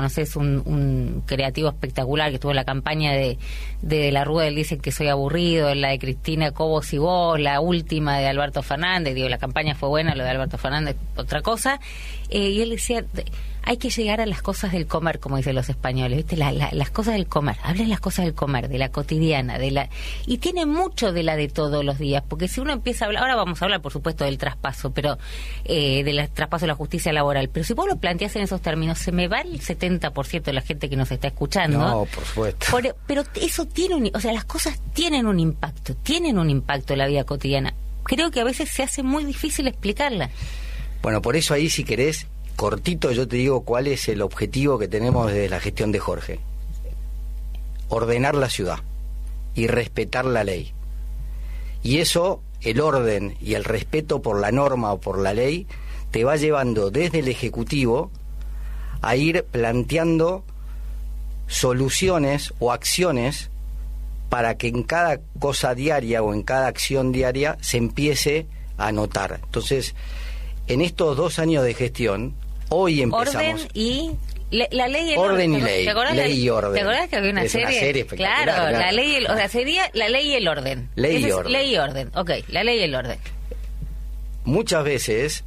No sé, es un creativo espectacular que estuvo en la campaña de la Rúa del Dicen que soy aburrido, la de Cristina Cobos y vos, la última de Alberto Fernández. Digo, la campaña fue buena, lo de Alberto Fernández otra cosa. Y él decía, hay que llegar a las cosas del comer, como dicen los españoles, ¿viste? Las cosas del comer, hablen las cosas del comer, de la cotidiana, y tiene mucho de la de todos los días, porque si uno empieza a hablar, ahora vamos a hablar por supuesto del traspaso, pero del traspaso de la justicia laboral, pero si vos lo planteás en esos términos, se me va el 70% de la gente que nos está escuchando. No, por supuesto. Pero eso tiene o sea, las cosas tienen un impacto en la vida cotidiana. Creo que a veces se hace muy difícil explicarla. Bueno, por eso ahí, si querés, cortito, yo te digo cuál es el objetivo que tenemos desde la gestión de Jorge. Ordenar la ciudad y respetar la ley. Y eso, el orden y el respeto por la norma o por la ley, te va llevando desde el Ejecutivo a ir planteando soluciones o acciones para que en cada cosa diaria o en cada acción diaria se empiece a notar. Entonces, en estos 2 años de gestión, hoy empezamos... Orden y... la ley y el orden. Y ley. ¿Te acordás ley y orden. ¿Te acordás que había una serie? Una serie espectacular. Claro, la ley, o sea, sería la ley y el orden. Ley y orden. Ley y orden, ok, la ley y el orden. Muchas veces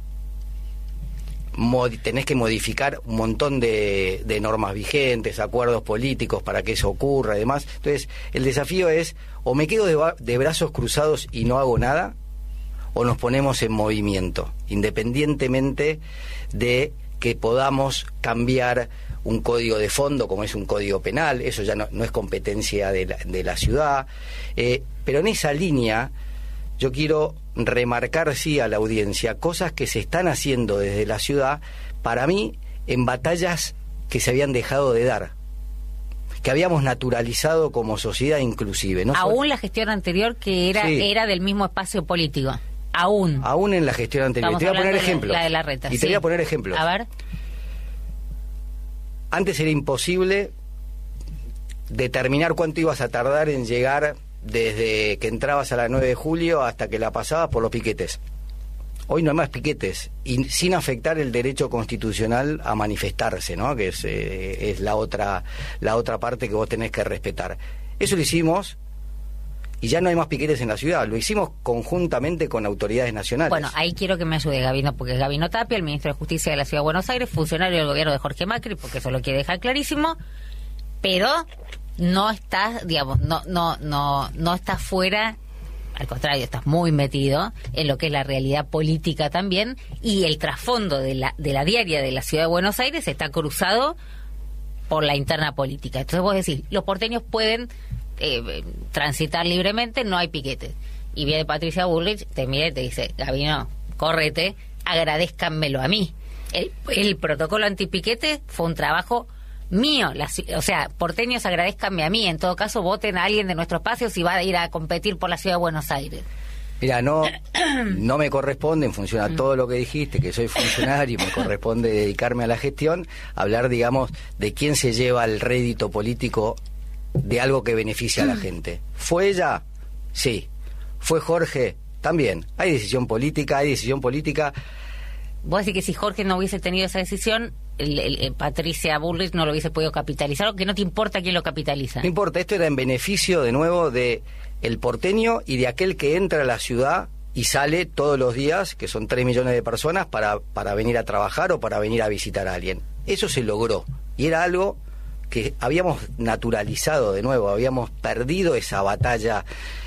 tenés que modificar un montón de normas vigentes, acuerdos políticos para que eso ocurra y demás. Entonces, el desafío es, o me quedo de brazos cruzados y no hago nada, o nos ponemos en movimiento, independientemente de que podamos cambiar un código de fondo, como es un código penal. Eso ya no es competencia de la ciudad. Pero en esa línea, yo quiero remarcar, sí, a la audiencia, cosas que se están haciendo desde la ciudad, para mí, en batallas que se habían dejado de dar, que habíamos naturalizado como sociedad inclusive. ¿No? Aún la gestión anterior, que era del mismo espacio político. Aún en la gestión anterior. Estamos te voy a poner ejemplos. La de la reta. Y te voy a poner ejemplos. A ver. Antes era imposible determinar cuánto ibas a tardar en llegar desde que entrabas a la 9 de julio hasta que la pasabas por los piquetes. Hoy no hay más piquetes, y sin afectar el derecho constitucional a manifestarse, ¿no? Que es la otra parte que vos tenés que respetar. Eso lo hicimos, y ya no hay más piquetes en la ciudad. Lo hicimos conjuntamente con autoridades nacionales. Bueno, ahí quiero que me ayude Gabino, porque es Gabino Tapia, el ministro de Justicia de la Ciudad de Buenos Aires, funcionario del gobierno de Jorge Macri, porque eso lo quiere dejar clarísimo, pero no estás, digamos, no estás fuera, al contrario, estás muy metido en lo que es la realidad política también, y el trasfondo de la diaria de la Ciudad de Buenos Aires está cruzado por la interna política. Entonces vos decís, los porteños pueden transitar libremente, no hay piquetes. Y viene Patricia Bullrich, te mira y te dice, Gabino, córrete, agradézcanmelo a mí. El protocolo antipiquete fue un trabajo mío, o sea, porteños, agradézcanme a mí, en todo caso voten a alguien de nuestro espacio si va a ir a competir por la Ciudad de Buenos Aires. Mira, no me corresponde, en función a todo lo que dijiste, que soy funcionario y me corresponde dedicarme a la gestión, hablar, digamos, de quién se lleva el rédito político de algo que beneficia a la gente. ¿Fue ella? Sí. ¿Fue Jorge? También. Hay decisión política. Vos decís que si Jorge no hubiese tenido esa decisión, Patricia Bullrich no lo hubiese podido capitalizar, o que no te importa quién lo capitaliza. No importa, esto era en beneficio, de nuevo, de el porteño y de aquel que entra a la ciudad y sale todos los días, que son 3 millones de personas, para venir a trabajar o para venir a visitar a alguien. Eso se logró, y era algo que habíamos naturalizado de nuevo, habíamos perdido esa batalla.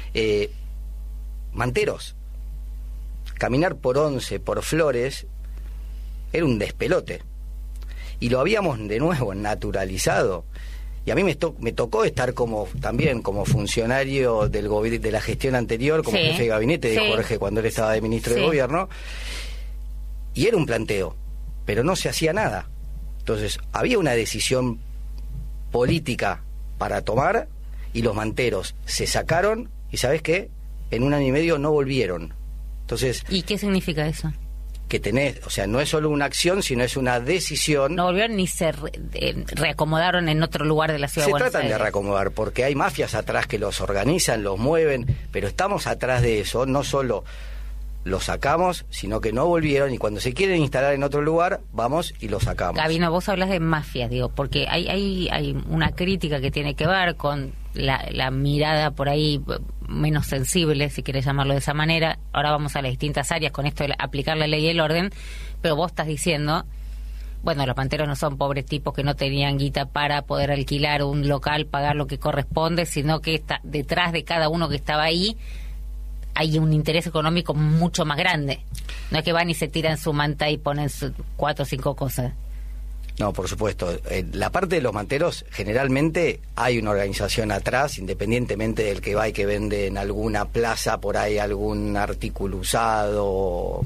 Manteros, caminar por Once, por Flores, era un despelote, y lo habíamos de nuevo naturalizado. Y a mí me tocó estar también como funcionario de la gestión anterior, como jefe de gabinete de Jorge cuando él estaba de ministro de gobierno, y era un planteo, pero no se hacía nada. Entonces había una decisión política para tomar, y los manteros se sacaron, y ¿sabés qué? En 1 año y medio no volvieron. Entonces, ¿y qué significa eso? Que tenés, o sea, no es solo una acción, sino es una decisión. No volvieron ni se reacomodaron en otro lugar de la ciudad de Buenos Aires. Se tratan de reacomodar, porque hay mafias atrás que los organizan, los mueven, pero estamos atrás de eso, no solo los sacamos, sino que no volvieron, y cuando se quieren instalar en otro lugar, vamos y los sacamos. Gabino, vos hablas de mafias, digo, porque hay una crítica que tiene que ver con la mirada por ahí menos sensible, si querés llamarlo de esa manera. Ahora vamos a las distintas áreas con esto de aplicar la ley y el orden, pero vos estás diciendo, bueno, los manteros no son pobres tipos que no tenían guita para poder alquilar un local, pagar lo que corresponde, sino que está detrás de cada uno que estaba ahí hay un interés económico mucho más grande. No es que van y se tiran su manta y ponen 4 o 5 cosas. No, por supuesto. En la parte de los manteros, generalmente hay una organización atrás, independientemente del que va y que vende en alguna plaza por ahí algún artículo usado.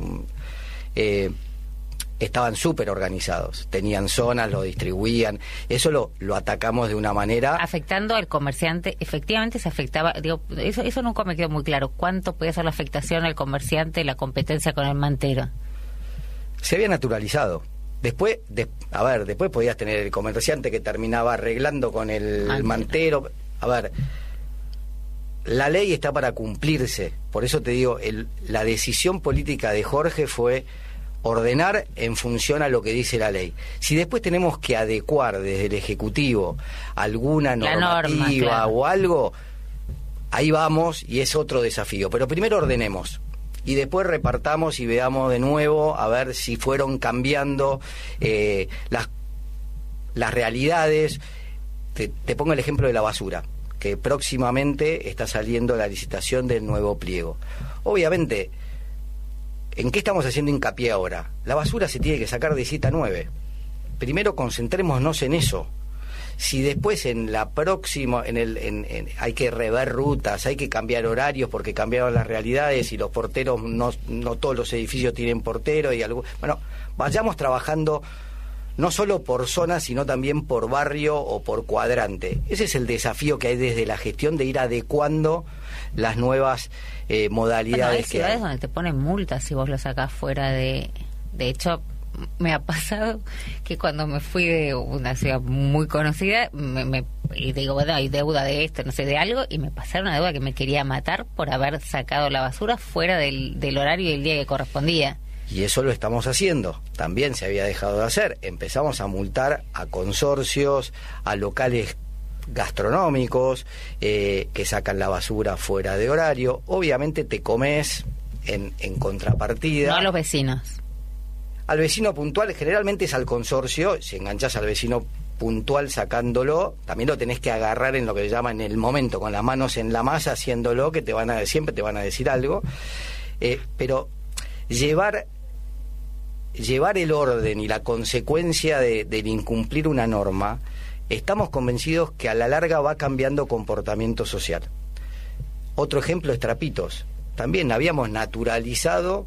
Estaban súper organizados, tenían zonas, lo distribuían. Eso lo atacamos de una manera... Afectando al comerciante, efectivamente se afectaba, digo, eso nunca me quedó muy claro. ¿Cuánto podía ser la afectación al comerciante, la competencia con el mantero? Se había naturalizado. Después podías tener el comerciante que terminaba arreglando con el mantero. A ver, la ley está para cumplirse. Por eso te digo, la decisión política de Jorge fue ordenar en función a lo que dice la ley. Si después tenemos que adecuar desde el Ejecutivo alguna normativa claro, o algo, ahí vamos y es otro desafío. Pero primero ordenemos y después repartamos y veamos de nuevo a ver si fueron cambiando las realidades. Te pongo el ejemplo de la basura, que próximamente está saliendo la licitación del nuevo pliego. Obviamente, ¿en qué estamos haciendo hincapié ahora? La basura se tiene que sacar de 7 a 9. Primero concentrémonos en eso. Si después en la próxima, hay que rever rutas, hay que cambiar horarios porque cambiaron las realidades y los porteros, no todos los edificios tienen portero y algo. Bueno, vayamos trabajando no solo por zona, sino también por barrio o por cuadrante. Ese es el desafío que hay desde la gestión, de ir adecuando las nuevas modalidades. Bueno, hay ciudades donde te ponen multas si vos lo sacás fuera de... De hecho, me ha pasado que cuando me fui de una ciudad muy conocida, y digo, bueno, hay deuda de esto, no sé, de algo, y me pasaron una deuda que me quería matar por haber sacado la basura fuera del horario y del día que correspondía. Y eso lo estamos haciendo, también se había dejado de hacer. Empezamos a multar a consorcios, a locales gastronómicos que sacan la basura fuera de horario. Obviamente te comes en contrapartida. No a los vecinos. Al vecino puntual, generalmente es al consorcio. Si enganchás al vecino puntual sacándolo, también lo tenés que agarrar en lo que se llama en el momento, con las manos en la masa, haciéndolo, que siempre te van a decir algo. Pero llevar el orden y la consecuencia del incumplir una norma, estamos convencidos que a la larga va cambiando comportamiento social. Otro ejemplo es Trapitos. También habíamos naturalizado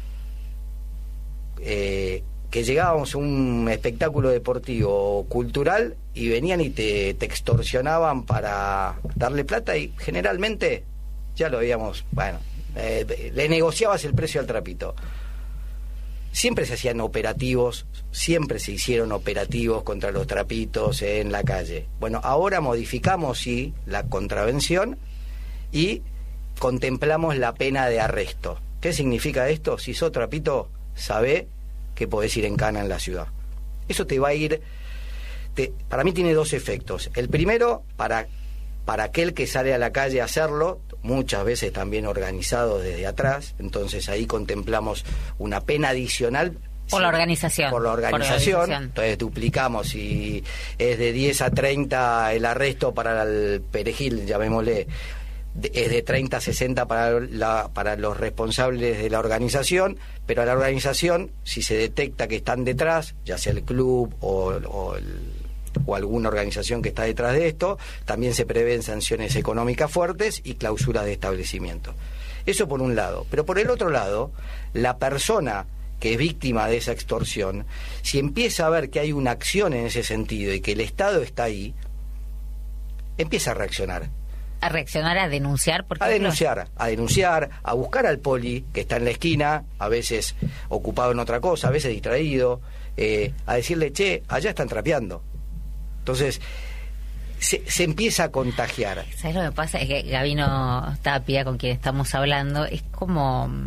que llegábamos a un espectáculo deportivo o cultural y venían y te extorsionaban para darle plata, y generalmente ya lo habíamos, le negociabas el precio al trapito. Siempre se hacían operativos, siempre se hicieron operativos contra los trapitos en la calle. Bueno, ahora modificamos, sí, la contravención y contemplamos la pena de arresto. ¿Qué significa esto? Si sos trapito, sabé que podés ir en cana en la ciudad. Eso te va a ir... para mí tiene dos efectos. El primero, para aquel que sale a la calle a hacerlo, muchas veces también organizado desde atrás, entonces ahí contemplamos una pena adicional. Por la organización. Por la organización. Entonces duplicamos, si es de 10 a 30 el arresto para el perejil, llamémosle, es de 30 a 60 para los responsables de la organización, pero a la organización, si se detecta que están detrás, ya sea el club o alguna organización que está detrás de esto, también se prevén sanciones económicas fuertes y clausuras de establecimiento. Eso por un lado. Pero por el otro lado, la persona que es víctima de esa extorsión, si empieza a ver que hay una acción en ese sentido y que el Estado está ahí, empieza a reaccionar. ¿A reaccionar, a denunciar? A denunciar, a buscar al poli que está en la esquina, a veces ocupado en otra cosa, a veces distraído, a decirle, che, allá están trapeando. Entonces, se empieza a contagiar. ¿Sabes lo que pasa? Es que Gabino Tapia, con quien estamos hablando, es como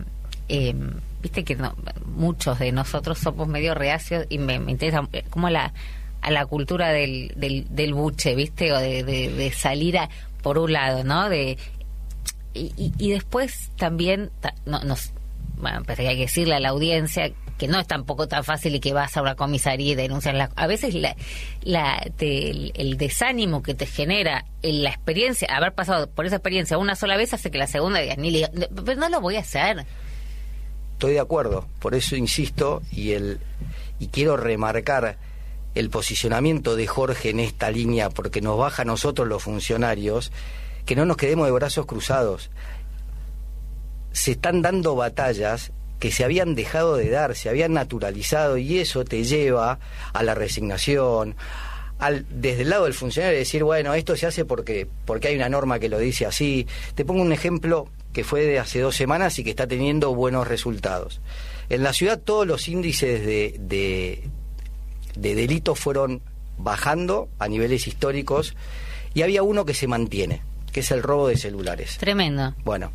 viste que muchos de nosotros somos medio reacios y me interesa como a la cultura del buche, viste, o de salir por un lado, ¿no? Y después también bueno, pues hay que decirle a la audiencia que no es tampoco tan fácil y que vas a una comisaría y denuncias. A veces el desánimo que te genera en la experiencia, haber pasado por esa experiencia una sola vez, hace que la segunda digas, pero no lo voy a hacer. Estoy de acuerdo, por eso insisto y quiero remarcar el posicionamiento de Jorge en esta línea, porque nos baja a nosotros los funcionarios, que no nos quedemos de brazos cruzados. Se están dando batallas que se habían dejado de dar, se habían naturalizado, y eso te lleva a la resignación, desde el lado del funcionario decir, bueno, esto se hace porque hay una norma que lo dice así. Te pongo un ejemplo que fue de hace 2 semanas y que está teniendo buenos resultados. En la ciudad todos los índices de delitos fueron bajando a niveles históricos, y había uno que se mantiene, que es el robo de celulares. Tremendo. Bueno,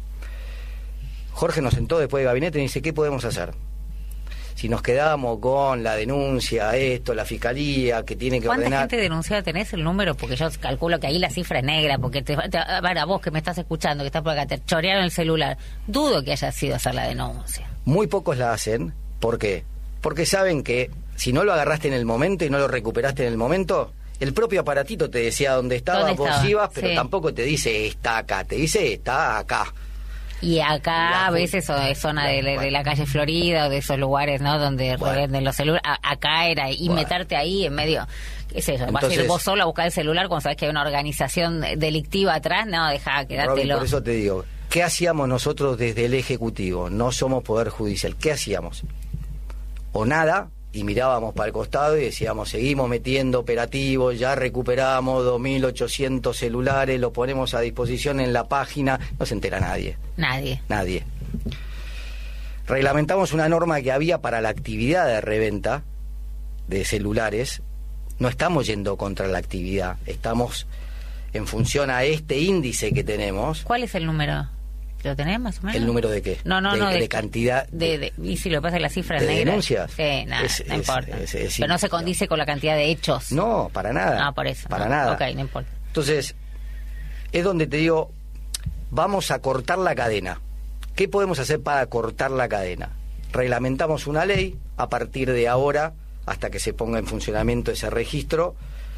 Jorge nos sentó después de gabinete y dice, ¿qué podemos hacer? Si nos quedamos con la denuncia, la fiscalía que tiene que ordenar... ¿Cuánta gente denunciada tenés el número? Porque yo calculo que ahí la cifra es negra, porque a vos que me estás escuchando, que estás por acá, te chorearon el celular. Dudo que haya sido hacer la denuncia. Muy pocos la hacen. ¿Por qué? Porque saben que si no lo agarraste en el momento y no lo recuperaste en el momento, el propio aparatito te decía dónde estaba, vos ibas, pero tampoco te dice está acá, te dice está acá. Y acá a veces es zona de la calle Florida o de esos lugares, ¿no? Donde revenden los celulares. Acá era meterte ahí en medio. ¿Qué es eso? Entonces, vas a ir vos solo a buscar el celular cuando sabes que hay una organización delictiva atrás. No, deja, quedártelo. Robin, por eso te digo, ¿qué hacíamos nosotros desde el Ejecutivo? No somos Poder Judicial. ¿Qué hacíamos? O nada, y mirábamos para el costado y decíamos, seguimos metiendo operativos, ya recuperamos 2.800 celulares, lo ponemos a disposición en la página, no se entera nadie. Nadie. Reglamentamos una norma que había para la actividad de reventa de celulares. No estamos yendo contra la actividad, estamos en función a este índice que tenemos. ¿Cuál es el número? ¿Lo tenés más o menos? ¿El número de qué? No. De cantidad. Y si lo pasa la cifra de negra. ¿Denuncias? Sí, no importa. Pero no se condice con la cantidad de hechos. No, para nada. No, por eso. Para nada. Ok, no importa. Entonces, es donde te digo, vamos a cortar la cadena. ¿Qué podemos hacer para cortar la cadena? Reglamentamos una ley a partir de ahora, hasta que se ponga en funcionamiento ese registro.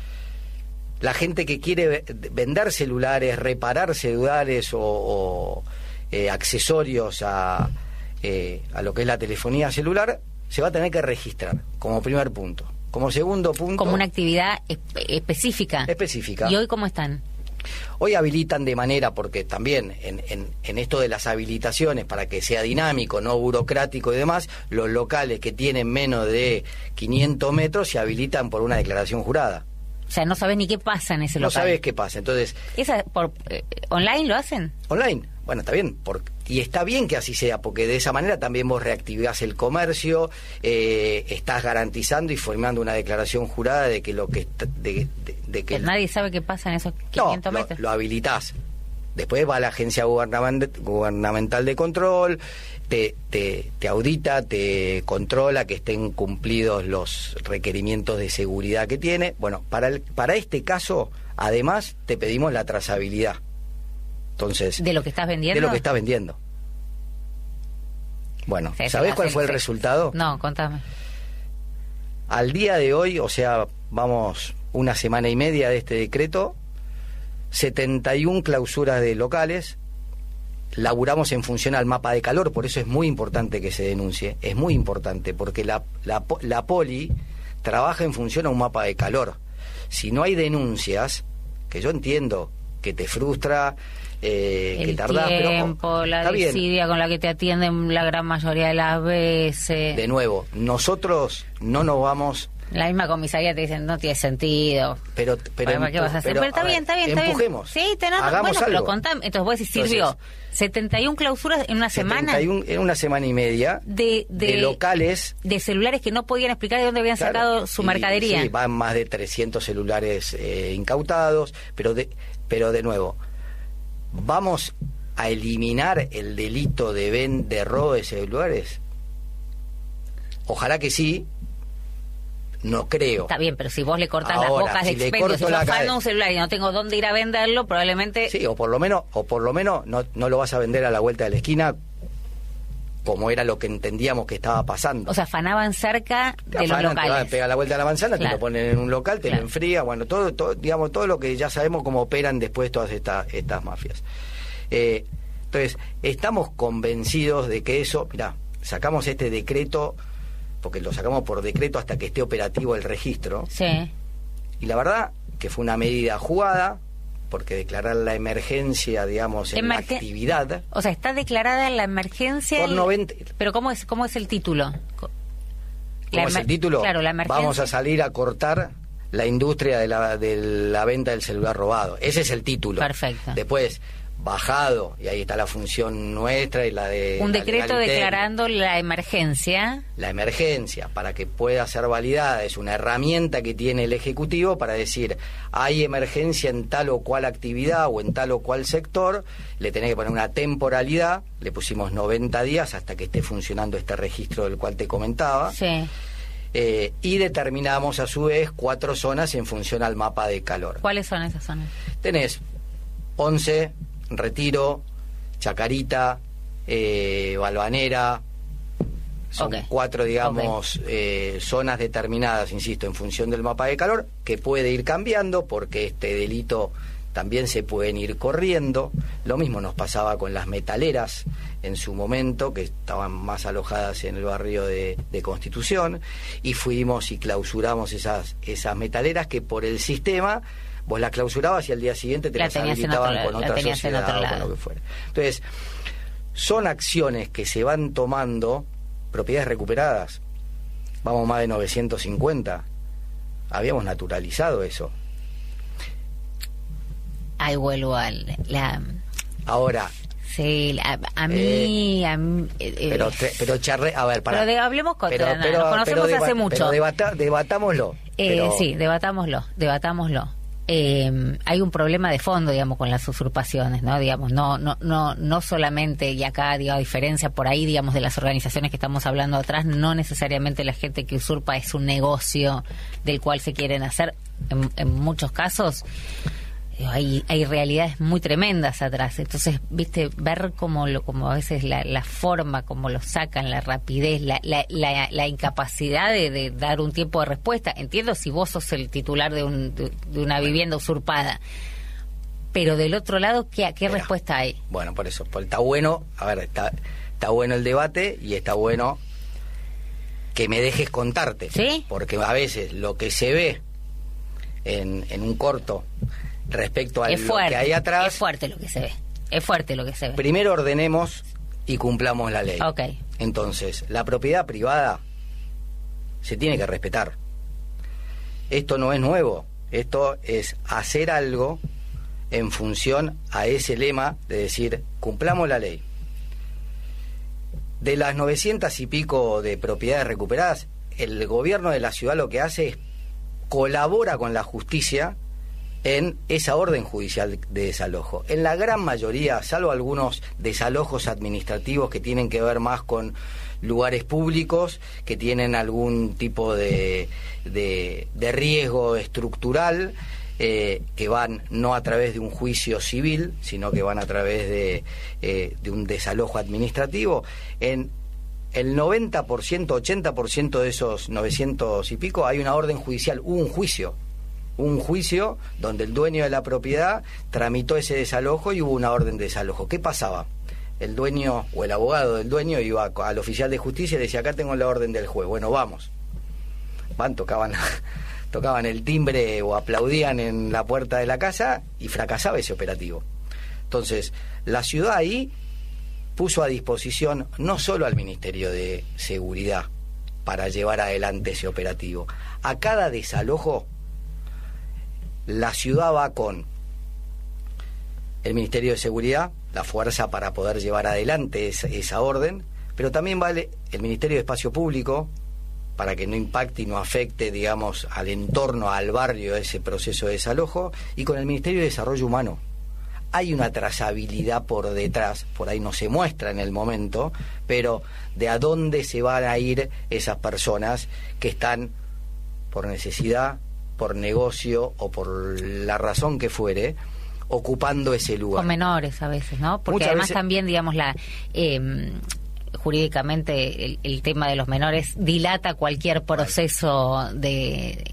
La gente que quiere vender celulares, reparar celulares o accesorios a lo que es la telefonía celular, se va a tener que registrar como primer punto. Como segundo punto... Como una actividad específica. ¿Y hoy cómo están? Hoy habilitan de manera, porque también en esto de las habilitaciones, para que sea dinámico, no burocrático y demás, los locales que tienen menos de 500 metros se habilitan por una declaración jurada. O sea, no sabes ni qué pasa en ese local. No sabes qué pasa, entonces... ¿Online lo hacen? Online, bueno, está bien, y está bien que así sea, porque de esa manera también vos reactivás el comercio, estás garantizando y formando una declaración jurada de que lo que... de que nadie sabe qué pasa en esos 500 metros. Lo habilitás. Después va a la agencia gubernamental de control, te audita, te controla que estén cumplidos los requerimientos de seguridad que tiene. Bueno, para este caso, además, te pedimos la trazabilidad. Entonces, ¿de lo que estás vendiendo? De lo que estás vendiendo. Bueno, sí, ¿sabés cuál fue el resultado? No, contame. Al día de hoy, o sea, vamos 1 semana y media de este decreto, 71 clausuras de locales, laburamos en función al mapa de calor, por eso es muy importante que se denuncie, es muy importante, porque la poli trabaja en función a un mapa de calor. Si no hay denuncias, que yo entiendo que te frustra, que tardás, pero la desidia con la que te atienden la gran mayoría de las veces. De nuevo, nosotros no nos vamos... La misma comisaría te dicen, no tiene sentido. Pero ¿qué vas a hacer? Pero está bien. Empujemos. Sí, hagamos algo. Pero contame. Entonces vos decís, sirvió 71 clausuras en una semana. En 1 semana y media de locales. De celulares que no podían explicar de dónde habían sacado su mercadería. Sí, van más de 300 celulares incautados, pero de nuevo, vamos a eliminar el delito de robo de celulares? Ojalá que sí. No creo. Está bien, pero si vos le cortás las bocas de expendio, si yo afano un celular y no tengo dónde ir a venderlo, probablemente... Sí, o por lo menos no lo vas a vender a la vuelta de la esquina, como era lo que entendíamos que estaba pasando. O sea, afanaban cerca de los locales. Te pega la vuelta a la manzana, claro. Te lo ponen en un local, te lo enfría, bueno, todo, digamos, todo lo que ya sabemos cómo operan después todas estas mafias. Entonces, estamos convencidos de que eso, mirá, sacamos este decreto, porque lo sacamos por decreto hasta que esté operativo el registro. Sí. Y la verdad que fue una medida jugada, porque declarar la emergencia, digamos, en la actividad... O sea, está declarada la emergencia... Por 90... Pero ¿cómo es el título? ¿Cómo es el título? Claro, la emergencia... Vamos a salir a cortar la industria de la venta del celular robado. Ese es el título. Perfecto. Después... bajado, y ahí está la función nuestra y la de... Un decreto declarando la emergencia. La emergencia, para que pueda ser validada, es una herramienta que tiene el Ejecutivo para decir, hay emergencia en tal o cual actividad o en tal o cual sector, le tenés que poner una temporalidad, le pusimos 90 días hasta que esté funcionando este registro del cual te comentaba. Sí. Y determinamos a su vez 4 zonas en función al mapa de calor. ¿Cuáles son esas zonas? Tenés 11... Retiro, Chacarita, Balvanera, son 4, digamos, zonas determinadas, insisto, en función del mapa de calor, que puede ir cambiando porque este delito también se pueden ir corriendo. Lo mismo nos pasaba con las metaleras en su momento, que estaban más alojadas en el barrio de Constitución, y fuimos y clausuramos esas metaleras que por el sistema... Vos las clausurabas y al día siguiente te las habilitaban con otra sociedad o con lo que fuera. Entonces, son acciones que se van tomando, propiedades recuperadas. Vamos más de 950. Habíamos naturalizado eso. Ahí vuelvo Ahora... Sí, a mí... pero charré... A ver, para... Pero hablemos con... nos conocemos hace mucho. Pero debatámoslo. Sí, debatámoslo. Hay un problema de fondo, digamos, con las usurpaciones, ¿no? Digamos, no solamente, y acá, digo, a diferencia por ahí, digamos, de las organizaciones que estamos hablando atrás, no necesariamente la gente que usurpa es un negocio del cual se quieren hacer. En muchos casos hay realidades muy tremendas atrás. Entonces, viste, ver como a veces la forma, como lo sacan, la rapidez, la incapacidad de dar un tiempo de respuesta. Entiendo si vos sos el titular de una vivienda usurpada, pero del otro lado, ¿qué respuesta hay? Bueno, por eso, está bueno, a ver, está bueno el debate y está bueno que me dejes contarte. ¿Sí? Porque a veces lo que se ve en un corto respecto a lo que hay atrás... Es fuerte lo que se ve. Primero ordenemos y cumplamos la ley. Okay. Entonces, la propiedad privada se tiene que respetar. Esto no es nuevo. Esto es hacer algo en función a ese lema de decir, cumplamos la ley. De las 900 y pico de propiedades recuperadas, el gobierno de la ciudad lo que hace es colabora con la justicia en esa orden judicial de desalojo. En la gran mayoría, salvo algunos desalojos administrativos que tienen que ver más con lugares públicos, que tienen algún tipo de riesgo estructural, que van no a través de un juicio civil, sino que van a través de un desalojo administrativo. En el 90%, 80% de esos 900 y pico hay una orden judicial, hubo un juicio donde el dueño de la propiedad tramitó ese desalojo y hubo una orden de desalojo. ¿Qué pasaba? El dueño o el abogado del dueño iba al oficial de justicia y le decía, acá tengo la orden del juez, bueno, vamos. Tocaban el timbre o aplaudían en la puerta de la casa y fracasaba ese operativo. Entonces, la ciudad ahí puso a disposición no solo al Ministerio de Seguridad para llevar adelante ese operativo. A cada desalojo la ciudad va con el Ministerio de Seguridad, la fuerza para poder llevar adelante esa orden, pero también vale el Ministerio de Espacio Público para que no impacte y no afecte, digamos, al entorno, al barrio, ese proceso de desalojo, y con el Ministerio de Desarrollo Humano. hay una trazabilidad por detrás, por ahí no se muestra en el momento, pero de a dónde se van a ir esas personas que están por necesidad, por negocio o por la razón que fuere, ocupando ese lugar. O menores a veces, ¿no? Porque Muchas además veces... también, digamos, jurídicamente el tema de los menores dilata cualquier proceso de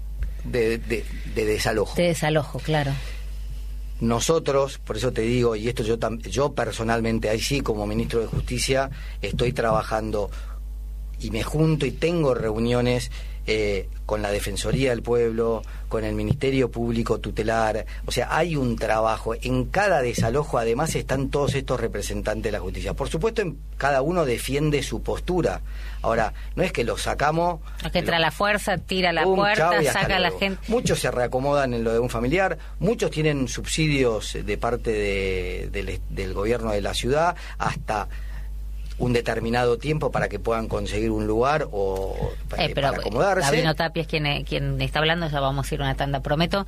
desalojo. De desalojo, claro. Nosotros, por eso te digo, y esto yo personalmente, ahí sí, como ministro de Justicia, estoy trabajando y me junto y tengo reuniones con la Defensoría del Pueblo, con el Ministerio Público Tutelar. O sea, hay un trabajo. En cada desalojo, además, están todos estos representantes de la justicia. Por supuesto, cada uno defiende su postura. Ahora, no es que lo sacamos... Es que entra la fuerza, tira la puerta, saca a la gente... Muchos se reacomodan en lo de un familiar, muchos tienen subsidios de parte del gobierno de la ciudad, hasta un determinado tiempo para que puedan conseguir un lugar o para acomodarse. Gabino Tapia es quien está hablando, ya vamos a ir a una tanda, prometo.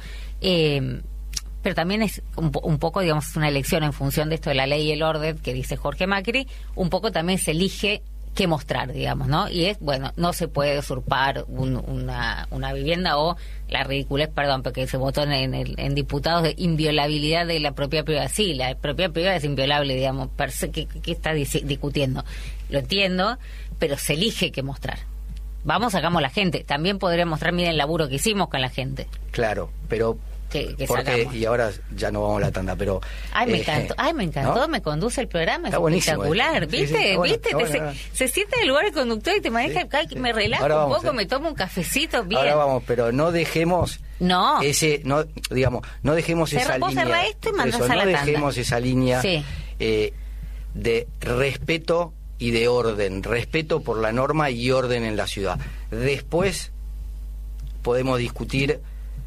Pero también es un poco, digamos, una elección en función de esto de la ley y el orden que dice Jorge Macri, un poco también se elige qué mostrar, digamos, ¿no? Y es, bueno, no se puede usurpar una vivienda o la ridiculez, perdón, porque se votó en diputados de inviolabilidad de la propiedad privada. Sí, la propiedad privada es inviolable, digamos, ¿qué está discutiendo? Lo entiendo, pero se elige qué mostrar. Vamos, sacamos la gente. También podría mostrar, miren el laburo que hicimos con la gente. Claro, pero... y ahora ya no vamos a la tanda, pero... me encantó, ¿no? Me conduce el programa, está es espectacular, ¿viste? Se siente en el lugar del conductor y te maneja, me relajo un poco, me tomo un cafecito, bien. Ahora vamos, pero no dejemos... No dejemos esa línea. Esto y mandás a la no tanda. dejemos esa línea de respeto y de orden, respeto por la norma y orden en la ciudad. Después podemos discutir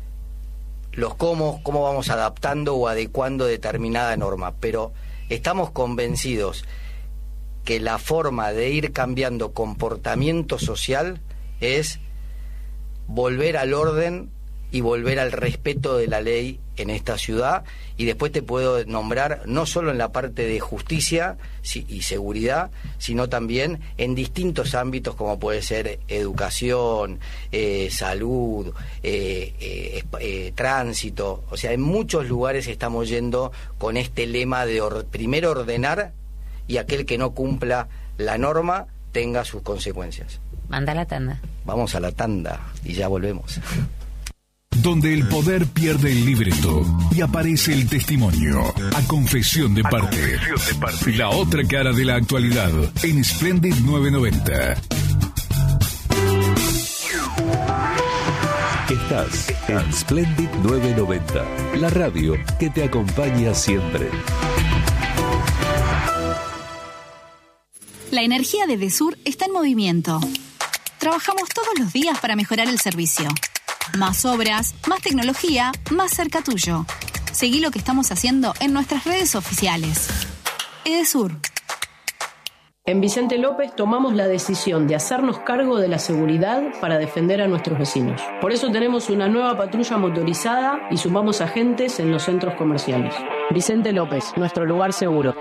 los cómo vamos adaptando o adecuando determinada norma, pero estamos convencidos que la forma de ir cambiando comportamiento social es volver al orden y volver al respeto de la ley en esta ciudad. Y después te puedo nombrar no solo en la parte de justicia y seguridad, sino también en distintos ámbitos como puede ser educación, salud, tránsito. O sea, en muchos lugares estamos yendo con este lema de primero ordenar y aquel que no cumpla la norma tenga sus consecuencias. Manda la tanda. Vamos a la tanda y ya volvemos. Donde el poder pierde el libreto y aparece el testimonio. A confesión de parte. La otra cara de la actualidad en Splendid 990. Estás en Splendid 990, la radio que te acompaña siempre. La energía de Edesur está en movimiento. Trabajamos todos los días para mejorar el servicio. Más obras, más tecnología, más cerca tuyo. Seguí lo que estamos haciendo en nuestras redes oficiales. Edesur. En Vicente López tomamos la decisión de hacernos cargo de la seguridad para defender a nuestros vecinos. Por eso tenemos una nueva patrulla motorizada y sumamos agentes en los centros comerciales. Vicente López, nuestro lugar seguro.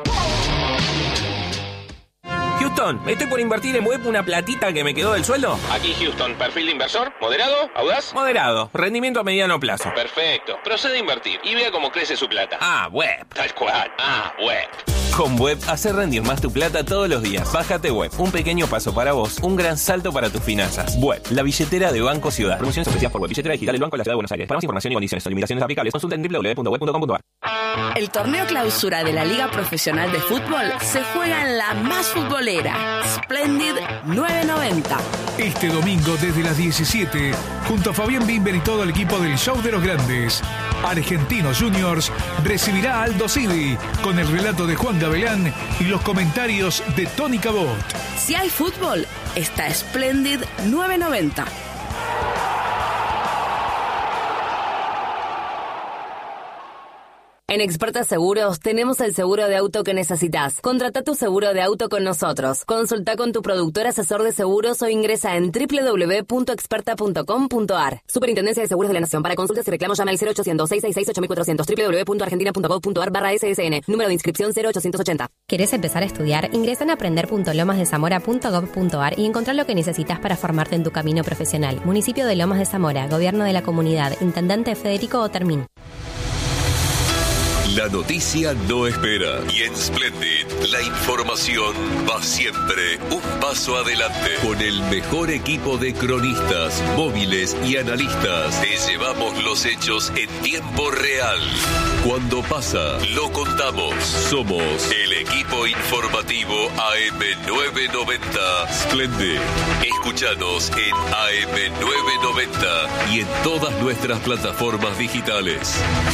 Houston, estoy por invertir en web una platita que me quedó del sueldo. Aquí Houston, perfil de inversor, moderado, audaz. Moderado, rendimiento a mediano plazo. Perfecto, procede a invertir y vea cómo crece su plata. Web. Tal cual, web. Con Web, hacer rendir más tu plata todos los días. Bájate Web, un pequeño paso para vos, un gran salto para tus finanzas. Web, la billetera de Banco Ciudad. Promociones ofrecidas por Web, billetera digital del Banco de la Ciudad de Buenos Aires. Para más información y condiciones o limitaciones aplicables, consulta en www.web.com.ar. El torneo clausura de la Liga Profesional de Fútbol se juega en la más futbolera, Splendid 990. Este domingo desde las 17, junto a Fabián Bimber y todo el equipo del Show de los Grandes, Argentinos Juniors recibirá a Aldo Civi con el relato de Juan Gabelán y los comentarios de Tony Cabot. Si hay fútbol, está Splendid 990. En Experta Seguros tenemos el seguro de auto que necesitas. Contrata tu seguro de auto con nosotros. Consulta con tu productor asesor de seguros o ingresa en www.experta.com.ar. Superintendencia de Seguros de la Nación. Para consultas y reclamos llama al 0800-666-8400 www.argentina.gov.ar/SSN. Número de inscripción 0880. ¿Querés empezar a estudiar? Ingresa en aprender.lomasdezamora.gov.ar y encontrar lo que necesitas para formarte en tu camino profesional. Municipio de Lomas de Zamora, Gobierno de la Comunidad, Intendente Federico Otermín. La noticia no espera y en Splendid la información va siempre un paso adelante. Con el mejor equipo de cronistas, móviles y analistas, te llevamos los hechos en tiempo real. Cuando pasa, lo contamos. Somos el equipo informativo AM990 Splendid. Escúchanos en AM990 y en todas nuestras plataformas digitales.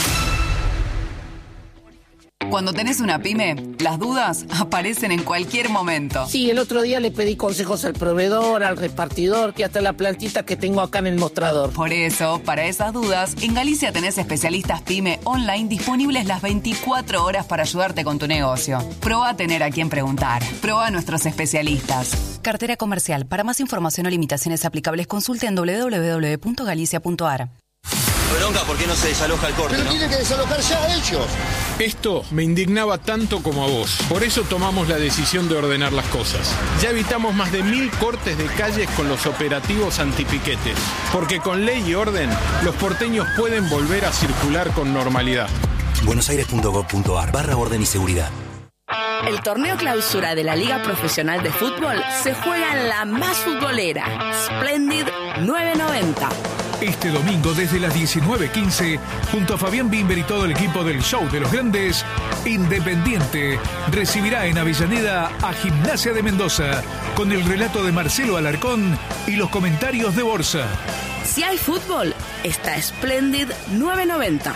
Cuando tenés una pyme, las dudas aparecen en cualquier momento. Sí, el otro día le pedí consejos al proveedor, al repartidor, que hasta la plantita que tengo acá en el mostrador. Por eso, para esas dudas, en Galicia tenés especialistas pyme online disponibles las 24 horas para ayudarte con tu negocio. Probá a tener a quien preguntar. Probá a nuestros especialistas. Cartera comercial. Para más información o limitaciones aplicables, consulte en www.galicia.ar. Bronca, ¿por qué no se desaloja el corte? Pero tiene que desalojar ya ellos. Esto me indignaba tanto como a vos. Por eso tomamos la decisión de ordenar las cosas. Ya evitamos más de 1000 cortes de calles con los operativos antipiquetes. Porque con ley y orden, los porteños pueden volver a circular con normalidad. buenosaires.gov.ar/orden y seguridad. El torneo clausura de la Liga Profesional de Fútbol se juega en la más futbolera, Splendid 990. Este domingo desde las 19:15, junto a Fabián Bimber y todo el equipo del Show de los Grandes, Independiente recibirá en Avellaneda a Gimnasia de Mendoza, con el relato de Marcelo Alarcón y los comentarios de Borsa. Si hay fútbol, está Splendid 990.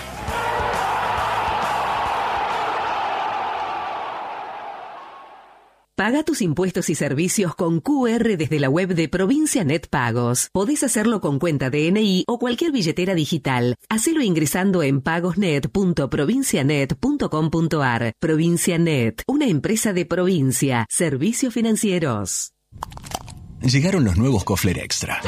Paga tus impuestos y servicios con QR desde la web de Provincia Net Pagos. Podés hacerlo con cuenta DNI o cualquier billetera digital. Hacelo ingresando en pagosnet.provincianet.com.ar. Provincia Net, una empresa de provincia. Servicios financieros. Llegaron los nuevos Kofler Extra.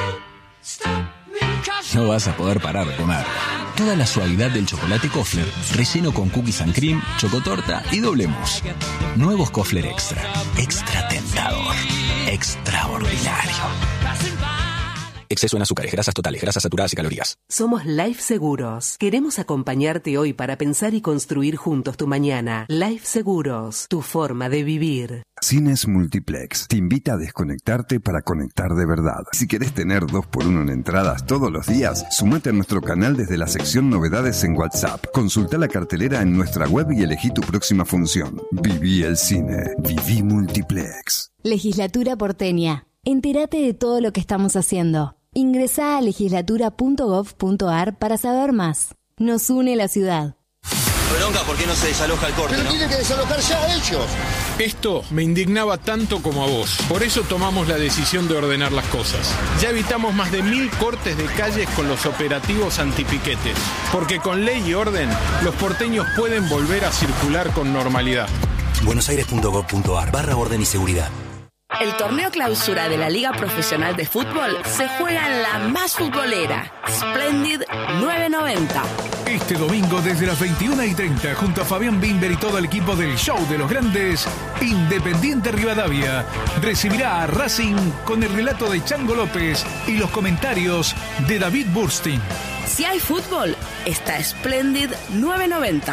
No vas a poder parar de comer. Toda la suavidad del chocolate Kofler, relleno con cookies and cream, chocotorta y doble mousse. Nuevos Kofler Extra. Extra tentador. Extraordinario. Exceso en azúcares, grasas totales, grasas saturadas y calorías. Somos Life Seguros. Queremos acompañarte hoy para pensar y construir juntos tu mañana. Life Seguros, tu forma de vivir. Cines Multiplex te invita a desconectarte para conectar de verdad. Si querés tener 2x1 en entradas todos los días, sumate a nuestro canal desde la sección Novedades en WhatsApp. Consulta la cartelera en nuestra web y elegí tu próxima función. Viví el cine. Viví Multiplex. Legislatura porteña. Entérate de todo lo que estamos haciendo. Ingresá a legislatura.gov.ar para saber más. Nos une la ciudad. Bronca, ¿por qué no se desaloja el corte? Pero tiene que desalojar ya ellos. Esto me indignaba tanto como a vos. Por eso tomamos la decisión de ordenar las cosas. Ya evitamos más de 1000 cortes de calles con los operativos antipiquetes. Porque con ley y orden, los porteños pueden volver a circular con normalidad. buenosaires.gov.ar/orden y seguridad. El torneo clausura de la Liga Profesional de Fútbol se juega en la más futbolera, Splendid 990. Este domingo desde las 21:30, junto a Fabián Bimber y todo el equipo del Show de los Grandes, Independiente Rivadavia recibirá a Racing con el relato de Chango López y los comentarios de David Burstein. Si hay fútbol, está Splendid 990.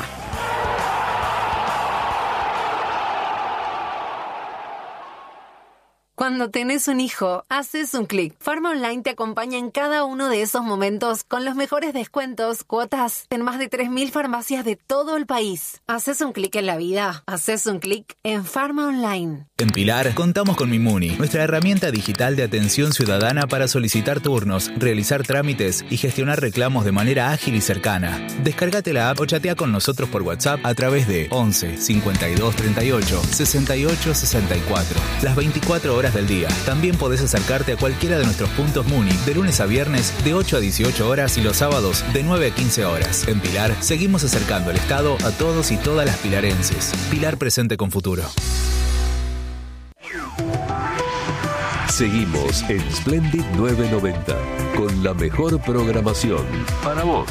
Cuando tenés un hijo, haces un clic. Farma Online te acompaña en cada uno de esos momentos con los mejores descuentos, cuotas en más de 3.000 farmacias de todo el país. Haces un clic en la vida. Haces un clic en Farma Online. En Pilar, contamos con Mimuni, nuestra herramienta digital de atención ciudadana para solicitar turnos, realizar trámites y gestionar reclamos de manera ágil y cercana. Descárgate la app o chatea con nosotros por WhatsApp a través de 11 52 38 68 64. Las 24 horas horas del día. También podés acercarte a cualquiera de nuestros puntos Muni de lunes a viernes de 8 a 18 horas y los sábados de 9 a 15 horas. En Pilar seguimos acercando el Estado a todos y todas las pilarenses. Pilar presente con futuro. Seguimos en Splendid 990 con la mejor programación para vos.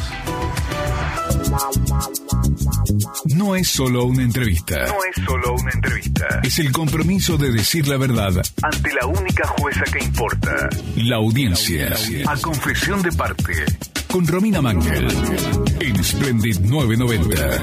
No es solo una entrevista. Es el compromiso de decir la verdad ante la única jueza que importa, la audiencia. A confesión de parte. Con Romina Mangel. En Splendid 990.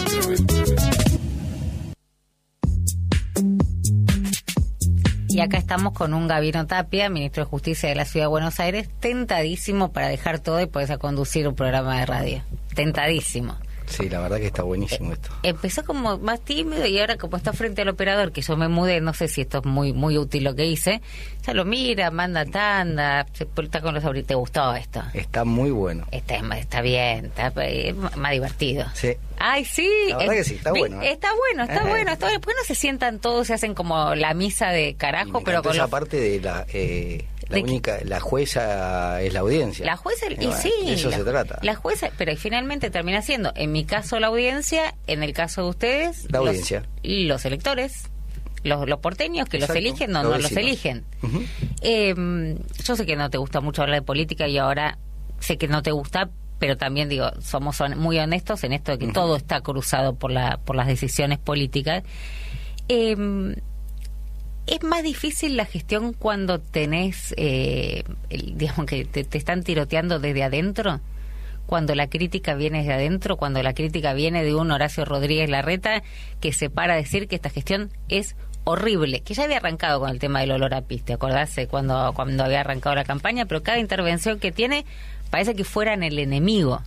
Y acá estamos con un Gabino Tapia, ministro de Justicia de la Ciudad de Buenos Aires, tentadísimo para dejar todo y poderse a conducir un programa de radio. Tentadísimo. Sí, la verdad que está buenísimo esto. Empezó como más tímido y ahora como está frente al operador, que yo me mudé, no sé si esto es muy útil lo que hice, ya lo mira, manda tanda, se está con los auriculares. ¿Te gustó esto? Está muy bueno. Está bien, está más divertido. Sí. Ay, sí. La verdad que sí, está bueno. Está bueno. Después no se sientan todos, se hacen como la misa de carajo, pero con esa parte de la jueza es la audiencia. La jueza, y bueno, sí. De eso se trata. La jueza, pero finalmente termina siendo, en mi caso la audiencia, en el caso de ustedes, la audiencia. Los electores, los porteños que Exacto. los eligen, no los eligen. Uh-huh. Yo sé que no te gusta mucho hablar de política y ahora sé que no te gusta, pero también digo, somos muy honestos en esto de que todo está cruzado por las decisiones políticas. Es más difícil la gestión cuando tenés, digamos que te están tiroteando desde adentro, cuando la crítica viene desde adentro, cuando la crítica viene de un Horacio Rodríguez Larreta que se para a decir que esta gestión es horrible, que ya había arrancado con el tema del olor a pis, ¿te acordás? Cuando había arrancado la campaña, pero cada intervención que tiene parece que fueran el enemigo.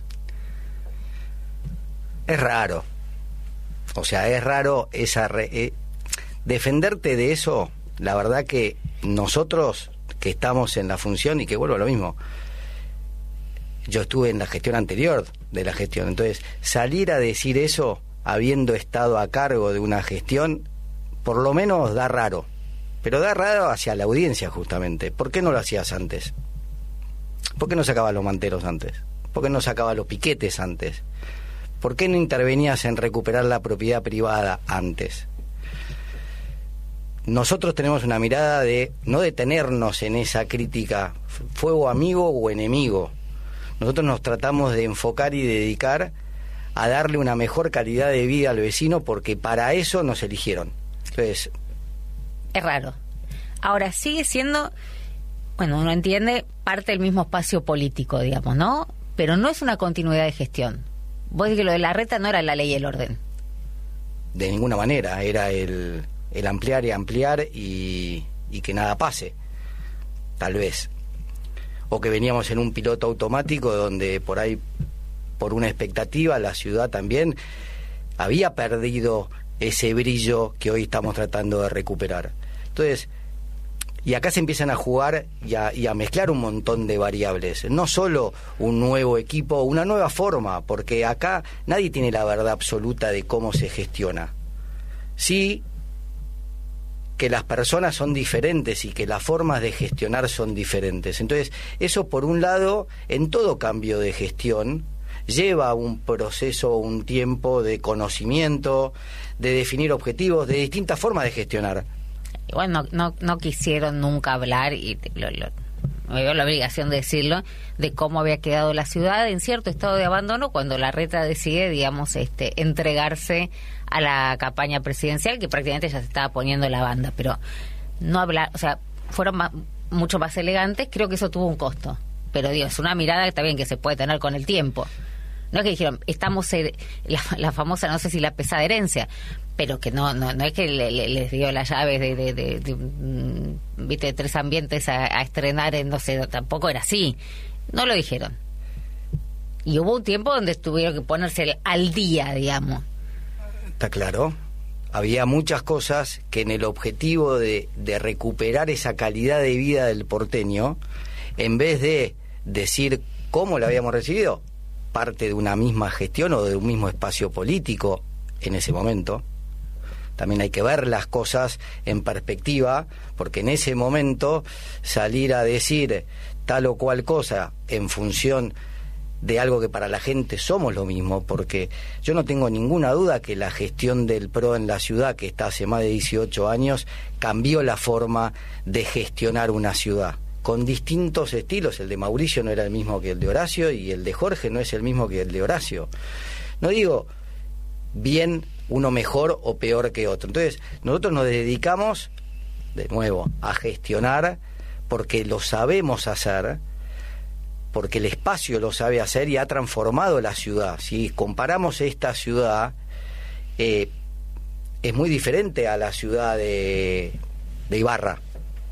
Es raro. O sea, es raro defenderte de eso. La verdad que nosotros que estamos en la función, y que vuelvo a lo mismo, yo estuve en la gestión anterior de la gestión, entonces salir a decir eso habiendo estado a cargo de una gestión, por lo menos da raro, pero da raro hacia la audiencia justamente. ¿Por qué no lo hacías antes? ¿Por qué no sacabas los manteros antes? ¿Por qué no sacabas los piquetes antes? ¿Por qué no intervenías en recuperar la propiedad privada antes? Nosotros tenemos una mirada de no detenernos en esa crítica, fuego amigo o enemigo. Nosotros nos tratamos de enfocar y dedicar a darle una mejor calidad de vida al vecino, porque para eso nos eligieron. Entonces, es raro. Ahora, sigue siendo, bueno, uno entiende, parte del mismo espacio político, digamos, ¿no? Pero no es una continuidad de gestión. Vos decís que lo de Larreta no era la ley y el orden. De ninguna manera, era el ampliar y ampliar y que nada pase, tal vez. O que veníamos en un piloto automático donde por ahí, por una expectativa, la ciudad también había perdido ese brillo que hoy estamos tratando de recuperar. Entonces, y acá se empiezan a jugar y a mezclar un montón de variables, no solo un nuevo equipo, una nueva forma, porque acá nadie tiene la verdad absoluta de cómo se gestiona. Sí, que las personas son diferentes y que las formas de gestionar son diferentes. Entonces, eso por un lado, en todo cambio de gestión, lleva un proceso, un tiempo de conocimiento, de definir objetivos, de distintas formas de gestionar. Igual no quisieron nunca hablar, y me veo la obligación de decirlo, de cómo había quedado la ciudad en cierto estado de abandono cuando Larreta decide, digamos, entregarse a la campaña presidencial, que prácticamente ya se estaba poniendo la banda, pero no hablar, o sea, fueron mucho más elegantes. Creo que eso tuvo un costo, pero digo, es una mirada que está bien, que se puede tener con el tiempo. No es que dijeron, estamos la famosa, no sé si la pesada herencia, pero que no es que les dio las llaves de 3 ambientes a estrenar en, no sé, tampoco era así. No lo dijeron. Y hubo un tiempo donde tuvieron que ponerse al día, digamos. Está claro. Había muchas cosas que en el objetivo de recuperar esa calidad de vida del porteño, en vez de decir cómo la habíamos recibido, parte de una misma gestión o de un mismo espacio político en ese momento, También hay que ver las cosas en perspectiva, porque en ese momento salir a decir tal o cual cosa en función de algo que para la gente somos lo mismo, porque yo no tengo ninguna duda que la gestión del PRO en la ciudad, que está hace más de 18 años, cambió la forma de gestionar una ciudad, con distintos estilos. El de Mauricio no era el mismo que el de Horacio, y el de Jorge no es el mismo que el de Horacio. No digo bien uno mejor o peor que otro. Entonces, nosotros nos dedicamos, de nuevo, a gestionar, porque lo sabemos hacer, porque el espacio lo sabe hacer y ha transformado la ciudad. Si comparamos esta ciudad, es muy diferente a la ciudad de Ibarra.